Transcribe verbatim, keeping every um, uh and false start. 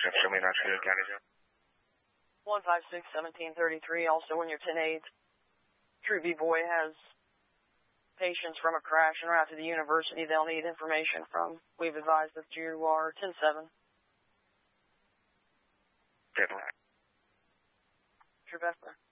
Show me not to County Jail. one five six, seventeen thirty-three. Also, when you're ten eight, True B-Boy has patients from a crash and route to the university they'll need information from. We've advised that you are ten seven. ten one. True Bethler.